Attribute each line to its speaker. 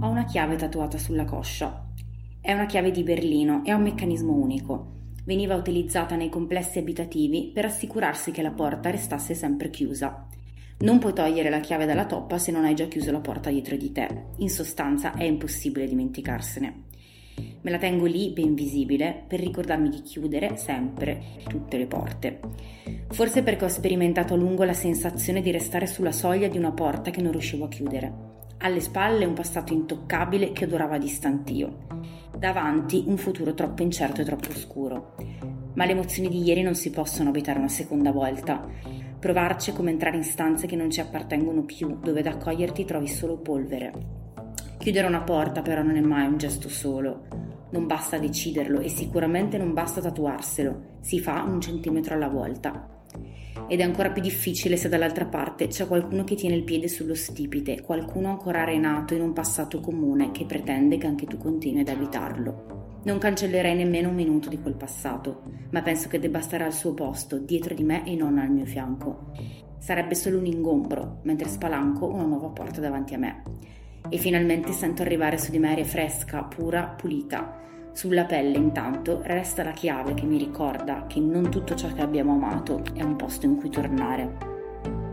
Speaker 1: Ho una chiave tatuata sulla coscia. È una chiave di Berlino e ha un meccanismo unico. Veniva utilizzata nei complessi abitativi per assicurarsi che la porta restasse sempre chiusa. Non puoi togliere la chiave dalla toppa se non hai già chiuso la porta dietro di te. In sostanza è impossibile dimenticarsene. Me la tengo lì ben visibile per ricordarmi di chiudere sempre tutte le porte. Forse perché ho sperimentato a lungo la sensazione di restare sulla soglia di una porta che non riuscivo a chiudere. Alle spalle un passato intoccabile che odorava di stantio. Davanti un futuro troppo incerto e troppo oscuro. Ma le emozioni di ieri non si possono abitare una seconda volta. Provarci è come entrare in stanze che non ci appartengono più, dove ad accoglierti trovi solo polvere. Chiudere una porta però non è mai un gesto solo. Non basta deciderlo e sicuramente non basta tatuarselo. Si fa 1 centimetro alla volta. Ed è ancora più difficile se dall'altra parte c'è qualcuno che tiene il piede sullo stipite, qualcuno ancora arenato in un passato comune che pretende che anche tu continui ad abitarlo. Non cancellerei nemmeno un minuto di quel passato, ma penso che debba stare al suo posto, dietro di me e non al mio fianco. Sarebbe solo un ingombro, mentre spalanco una nuova porta davanti a me. E finalmente sento arrivare su di me aria fresca, pura, pulita. Sulla pelle intanto resta la chiave che mi ricorda che non tutto ciò che abbiamo amato è un posto in cui tornare.